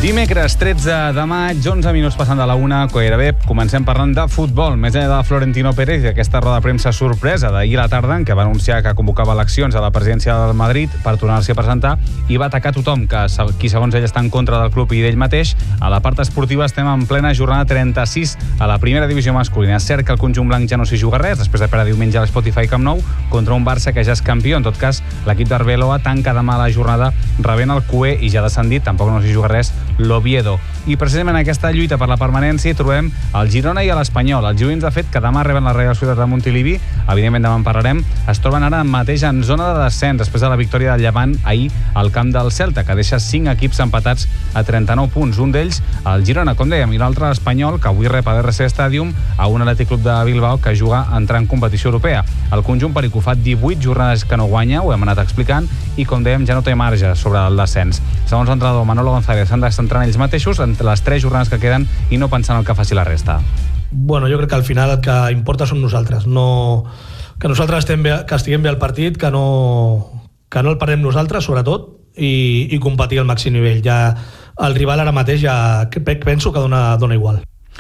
Dimecres 13 de maig, 11 minuts passant de la 1, gairebé comencem parlant de futbol. Més enllà de Florentino Pérez i aquesta roda de premsa sorpresa d'ahir a la tarda, en què va anunciar que convocava eleccions a la presidència del Madrid per tornar-s'hi a presentar i va atacar tothom qui segons ell està en contra del club i d'ell mateix. A la part esportiva estem en plena jornada 36 a la primera divisió masculina. És cert que el conjunt blanc ja no s'hi juga res, després de perdre diumenge a l'Spotify Camp Nou contra un Barça que ja és campió. En tot cas, l'equip d'Arbeloa tanca demà la jornada rebent el CUE i ja descendit, tampoc no s'hi juga res, l'Oviedo. I precisament en aquesta lluita per la permanència hi trobem el Girona i l'Espanyol. Els gironins, de fet, que demà reben la Real Societat de Montilivi, evidentment demà en parlarem, es troben ara mateix en zona de descens després de la victòria del Llevant ahir al camp del Celta, que deixa 5 equips empatats a 39 punts. Un d'ells, el Girona, com dèiem, i l'altre l'Espanyol, que avui rep a l'RC Stadium a un Atlètic Club de Bilbao que juga a entrar en competició europea. El conjunt perico fa 18 jornades que no guanya, ho hem anat explicant, i com dèiem ja no té marge sobre el descens. Segons l'entrenador Manolo González, s'han de centrar en ells mateixos entre les 3 jornades que queden i no pensar en el que faci la resta. Bueno, jo crec que al final el que importa som nosaltres, no que nosaltres estiguem bé al partit, que no el perdem nosaltres, sobretot, i competir al màxim nivell. Ja el rival ara mateix ja penso que dona igual.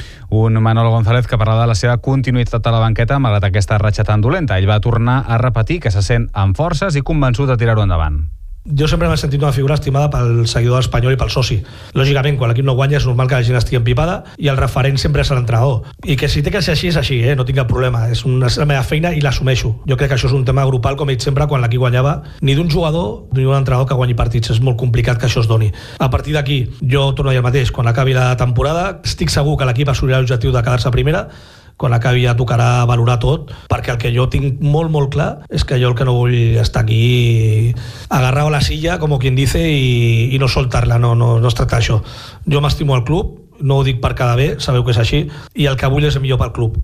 Un Manolo González que parlava de la seva continuïtat a la banqueta malgrat aquesta ratxa tan dolenta. Ell va tornar a repetir que se sent amb forces i convençut de tirar-ho endavant. Jo sempre m'he sentit una figura estimada pel seguidor espanyol i pel soci. Lògicament, quan l'equip no guanya és normal que la gent estigui empipada i el referent sempre és l'entrenador. I que si té que ser així, és així, no tinc cap problema. És la meva feina i l'assumeixo. Jo crec que això és un tema grupal, com he dit sempre, quan l'equip guanyava, ni d'un jugador ni d'un entrenador que guanyi partits. És molt complicat que això es doni. A partir d'aquí, jo torno a dir el mateix. Quan acabi la temporada, estic segur que l'equip assolirà l'objectiu de quedar-se a primera. Quan acabi ja tocarà valorar tot, perquè el que jo tinc molt, molt clar és que jo el que no vull estar aquí agarrado a la silla, com quien dice, i no soltar-la, no es tracta d'això. Jo m'estimo al club, no ho dic per quedar bé, sabeu que és així, i el que vull és el millor pel club.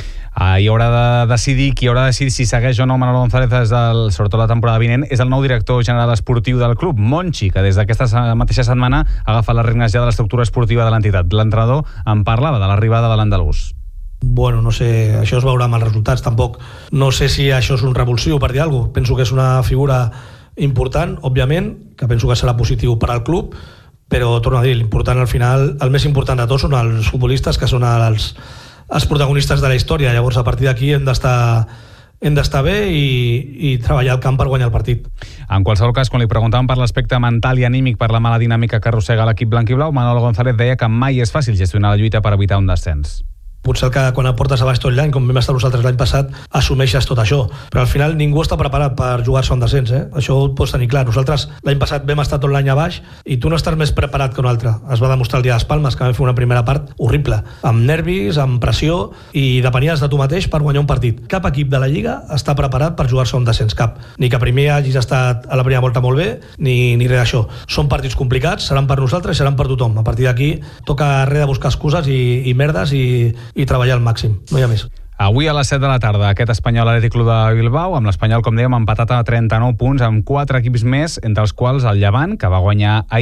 Hi haurà de decidir qui haurà de decidir si segueix o no Manolo González sobretot la temporada vinent, és el nou director general esportiu del club, Monchi, que des d'aquesta mateixa setmana ha agafat les regnes ja de l'estructura esportiva de l'entitat. L'entrenador en parlava de l'arribada de l'andalús. Bueno, no sé, això es veurà amb els resultats, tampoc no sé si això és un revulsiu per dir alguna cosa. Penso que és una figura important, òbviament, que penso que serà positiu per al club, però torno a dir, l'important al final, el més important de tots són els futbolistes, que són els protagonistes de la història. Llavors, a partir d'aquí hem d'estar bé i treballar al camp per guanyar el partit. En qualsevol cas, quan li preguntaven per l'aspecte mental i anímic per la mala dinàmica que arrossega l'equip blanc i blau, Manolo González deia que mai és fàcil gestionar la lluita per evitar un descens. Potser que quan et portes a baix tot l'any, com vam estar nosaltres l'any passat, assumeixes tot això. Però al final ningú està preparat per jugar-se un descens, Això ho pots tenir clar. Nosaltres l'any passat vam estar tot l'any a baix i tu no estàs més preparat que un altre. Es va demostrar el dia de les Palmes, que vam fer una primera part horrible, amb nervis, amb pressió, i depenies de tu mateix per guanyar un partit. Cap equip de la Lliga està preparat per jugar-se un descens, cap. Ni que primer hagis estat a la primera volta molt bé, ni res d'això. Són partits complicats, seran per nosaltres i seran per tothom. A partir d'aquí toca res de buscar excuses i merdes i treballar al màxim, no hi ha més. Avui a les 7 de la tarda, aquest Espanyol Atlètic Club de Bilbao, amb l'Espanyol, com dèiem, empatat a 39 punts, amb 4 equips més, entre els quals el Llevant, que va guanyar ahir